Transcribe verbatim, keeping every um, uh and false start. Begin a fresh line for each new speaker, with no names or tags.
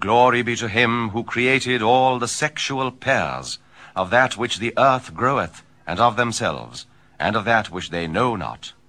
Glory be to him who created all the sexual pairs, of that which the earth groweth, and of themselves, and of that which they know not,